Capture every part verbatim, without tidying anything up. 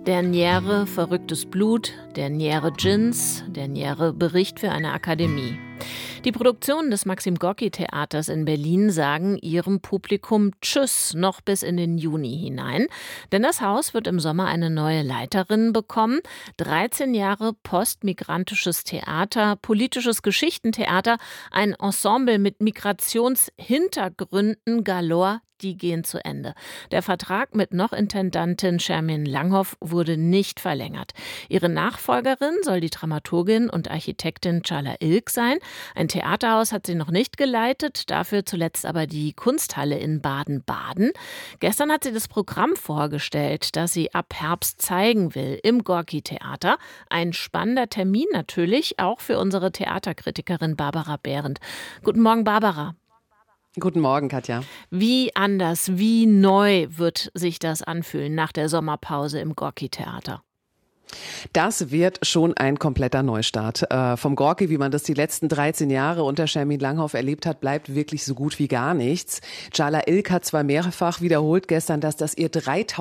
Derniere verrücktes Blut, Derniere Djinns, Derniere Bericht für eine Akademie. Die Produktionen des Maxim-Gorki-Theaters in Berlin sagen ihrem Publikum Tschüss noch bis in den Juni hinein. Denn das Haus wird im Sommer eine neue Leiterin bekommen. dreizehn Jahre postmigrantisches Theater, politisches Geschichtentheater, ein Ensemble mit Migrationshintergründen galore, die gehen zu Ende. Der Vertrag mit Noch-Intendantin Shermin Langhoff wurde nicht verlängert. Ihre Nachfolgerin soll die Dramaturgin und Architektin Çağla İlk sein. Ein Theaterhaus hat sie noch nicht geleitet, dafür zuletzt aber die Kunsthalle in Baden-Baden. Gestern hat sie das Programm vorgestellt, das sie ab Herbst zeigen will im Gorki-Theater. Ein spannender Termin natürlich, auch für unsere Theaterkritikerin Barbara Behrendt. Guten Morgen, Barbara. Guten Morgen, Katja. Wie anders, wie neu wird sich das anfühlen nach der Sommerpause im Gorki-Theater? Das wird schon ein kompletter Neustart. Äh, vom Gorki, wie man das die letzten dreizehn Jahre unter Shermin Langhoff erlebt hat, bleibt wirklich so gut wie gar nichts. Çağla İlk hat zwar mehrfach wiederholt gestern, dass das ihr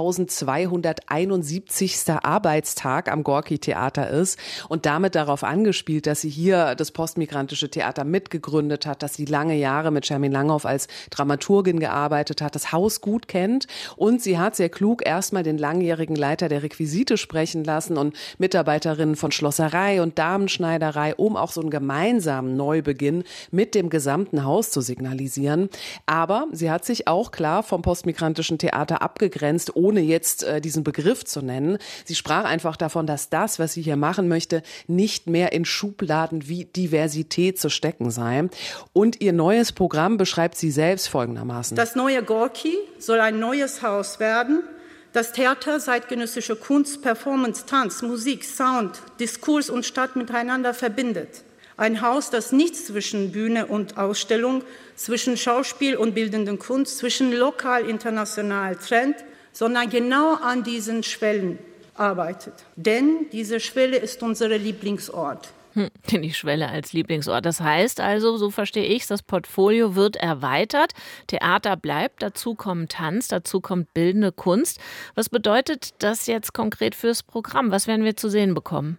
dreitausendzweihunderteinundsiebzigster Arbeitstag am Gorki-Theater ist und damit darauf angespielt, dass sie hier das postmigrantische Theater mitgegründet hat, dass sie lange Jahre mit Shermin Langhoff als Dramaturgin gearbeitet hat, das Haus gut kennt und sie hat sehr klug erstmal den langjährigen Leiter der Requisite sprechen lassen und Mitarbeiterinnen von Schlosserei und Damenschneiderei, um auch so einen gemeinsamen Neubeginn mit dem gesamten Haus zu signalisieren. Aber sie hat sich auch klar vom postmigrantischen Theater abgegrenzt, ohne jetzt äh, diesen Begriff zu nennen. Sie sprach einfach davon, dass das, was sie hier machen möchte, nicht mehr in Schubladen wie Diversität zu stecken sei. Und ihr neues Programm beschreibt sie selbst folgendermaßen. Das neue Gorki soll ein neues Haus werden, das Theater, zeitgenössische Kunst, Performance, Tanz, Musik, Sound, Diskurs und Stadt miteinander verbindet. Ein Haus, das nichts zwischen Bühne und Ausstellung, zwischen Schauspiel und bildenden Kunst, zwischen lokal, international trennt, sondern genau an diesen Schwellen arbeitet. Denn diese Schwelle ist unser Lieblingsort. Hm, die Schwelle als Lieblingsort. Das heißt also, so verstehe ich es, das Portfolio wird erweitert, Theater bleibt, dazu kommt Tanz, dazu kommt bildende Kunst. Was bedeutet das jetzt konkret fürs Programm? Was werden wir zu sehen bekommen?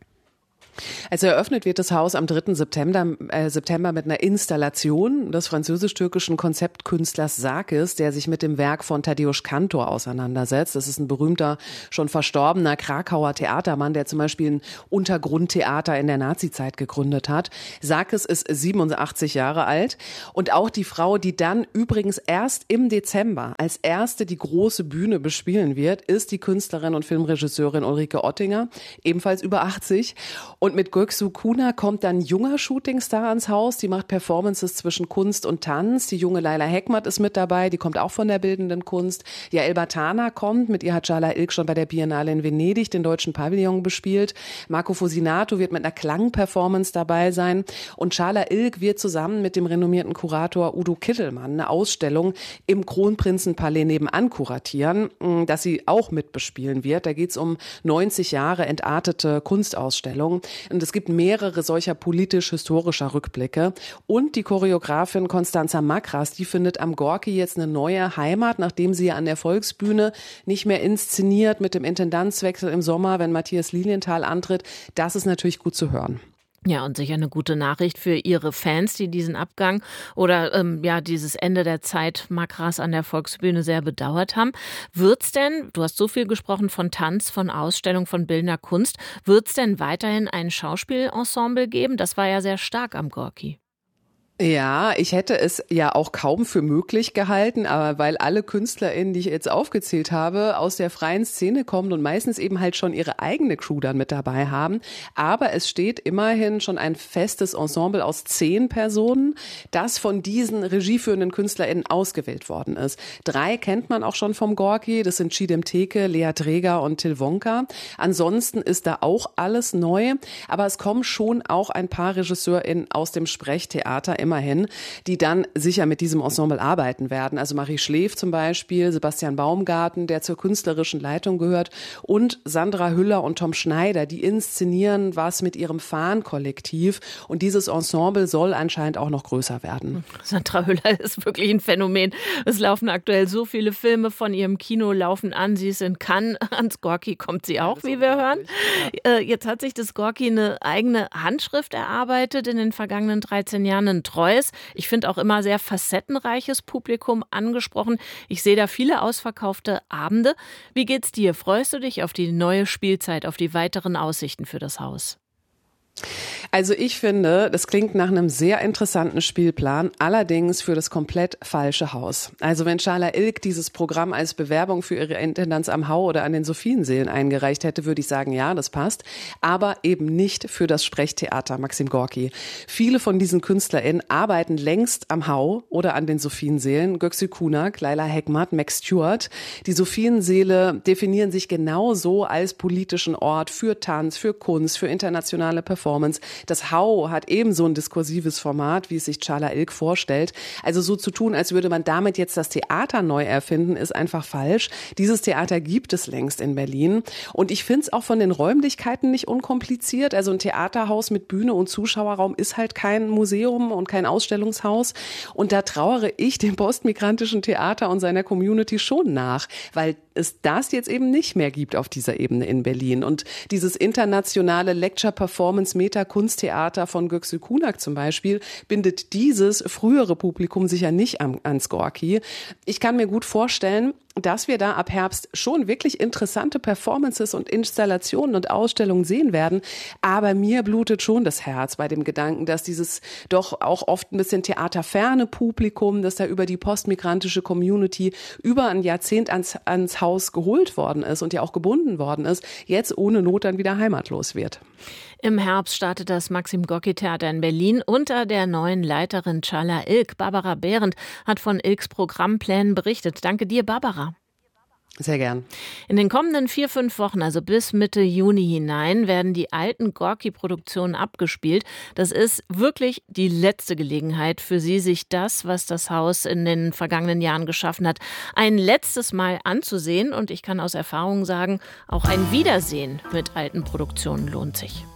Also eröffnet wird das Haus am dritten September, äh, September mit einer Installation des französisch-türkischen Konzeptkünstlers Sarkis, der sich mit dem Werk von Tadeusz Kantor auseinandersetzt. Das ist ein berühmter, schon verstorbener Krakauer Theatermann, der zum Beispiel ein Untergrundtheater in der Nazizeit gegründet hat. Sarkis ist siebenundachtzig Jahre alt und auch die Frau, die dann übrigens erst im Dezember als erste die große Bühne bespielen wird, ist die Künstlerin und Filmregisseurin Ulrike Oettinger, ebenfalls über achtzig. Und mit Göksu Kuna kommt dann ein junger Shootingstar ans Haus. Die macht Performances zwischen Kunst und Tanz. Die junge Laila Hekmat ist mit dabei. Die kommt auch von der bildenden Kunst. Jael Batana kommt. Mit ihr hat Çağla İlk schon bei der Biennale in Venedig den deutschen Pavillon bespielt. Marco Fusinato wird mit einer Klangperformance dabei sein. Und Çağla İlk wird zusammen mit dem renommierten Kurator Udo Kittelmann eine Ausstellung im Kronprinzenpalais nebenan kuratieren, das sie auch mitbespielen wird. Da geht es um neunzig Jahre entartete Kunstausstellung. Und es gibt mehrere solcher politisch-historischer Rückblicke. Und die Choreografin Constanza Makras, die findet am Gorki jetzt eine neue Heimat, nachdem sie an der Volksbühne nicht mehr inszeniert mit dem Intendanzwechsel im Sommer, wenn Matthias Lilienthal antritt. Das ist natürlich gut zu hören. Ja, und sicher eine gute Nachricht für Ihre Fans, die diesen Abgang oder ähm, ja dieses Ende der Zeit Makras an der Volksbühne sehr bedauert haben. Wird's denn, du hast so viel gesprochen von Tanz, von Ausstellung, von bildender Kunst, wird's denn weiterhin ein Schauspielensemble geben? Das war ja sehr stark am Gorki. Ja, ich hätte es ja auch kaum für möglich gehalten, aber weil alle KünstlerInnen, die ich jetzt aufgezählt habe, aus der freien Szene kommen und meistens eben halt schon ihre eigene Crew dann mit dabei haben. Aber es steht immerhin schon ein festes Ensemble aus zehn Personen, das von diesen regieführenden KünstlerInnen ausgewählt worden ist. Drei kennt man auch schon vom Gorki, das sind Chidem Teke, Lea Träger und Till Wonka. Ansonsten ist da auch alles neu, aber es kommen schon auch ein paar RegisseurInnen aus dem Sprechtheater immer immerhin, die dann sicher mit diesem Ensemble arbeiten werden. Also Marie Schläf zum Beispiel, Sebastian Baumgarten, der zur künstlerischen Leitung gehört, und Sandra Hüller und Tom Schneider, die inszenieren was mit ihrem Fahnen-Kollektiv. Und dieses Ensemble soll anscheinend auch noch größer werden. Sandra Hüller ist wirklich ein Phänomen. Es laufen aktuell so viele Filme von ihrem Kino laufen an. Sie ist in Cannes. Ans Gorki kommt sie auch, wie wir hören. Ja. Jetzt hat sich das Gorki eine eigene Handschrift erarbeitet in den vergangenen dreizehn Jahren. Ein treues, ich finde auch immer sehr facettenreiches Publikum angesprochen. Ich sehe da viele ausverkaufte Abende. Wie geht's dir? Freust du dich auf die neue Spielzeit, auf die weiteren Aussichten für das Haus? Also ich finde, das klingt nach einem sehr interessanten Spielplan, allerdings für das komplett falsche Haus. Also wenn Charla Ilk dieses Programm als Bewerbung für ihre Intendanz am Hau oder an den Sophienseelen eingereicht hätte, würde ich sagen, ja, das passt, aber eben nicht für das Sprechtheater Maxim Gorki. Viele von diesen KünstlerInnen arbeiten längst am Hau oder an den Sophienseelen. Göksu Kunak, Laila Hekmat, Max Stewart. Die Sophienseele definieren sich genauso als politischen Ort für Tanz, für Kunst, für internationale Performance. Das Hau hat ebenso ein diskursives Format, wie es sich Charla Ilk vorstellt. Also so zu tun, als würde man damit jetzt das Theater neu erfinden, ist einfach falsch. Dieses Theater gibt es längst in Berlin. Und ich finde es auch von den Räumlichkeiten nicht unkompliziert. Also ein Theaterhaus mit Bühne und Zuschauerraum ist halt kein Museum und kein Ausstellungshaus. Und da trauere ich dem postmigrantischen Theater und seiner Community schon nach, weil es das jetzt eben nicht mehr gibt auf dieser Ebene in Berlin. Und dieses internationale Lecture-Performance-Meta-Kunsttheater von Göksu Kunak zum Beispiel bindet dieses frühere Publikum sicher nicht an, ans Gorki. Ich kann mir gut vorstellen, dass wir da ab Herbst schon wirklich interessante Performances und Installationen und Ausstellungen sehen werden. Aber mir blutet schon das Herz bei dem Gedanken, dass dieses doch auch oft ein bisschen theaterferne Publikum, das da über die postmigrantische Community über ein Jahrzehnt ans, ans Haus geholt worden ist und ja auch gebunden worden ist, jetzt ohne Not dann wieder heimatlos wird. Im Herbst startet das Maxim Gorki Theater in Berlin unter der neuen Leiterin Charla Ilk. Barbara Behrendt hat von Ilks Programmplänen berichtet. Danke dir, Barbara. Sehr gern. In den kommenden vier, fünf Wochen, also bis Mitte Juni hinein, werden die alten Gorki-Produktionen abgespielt. Das ist wirklich die letzte Gelegenheit für Sie, sich das, was das Haus in den vergangenen Jahren geschaffen hat, ein letztes Mal anzusehen. Und ich kann aus Erfahrung sagen, auch ein Wiedersehen mit alten Produktionen lohnt sich.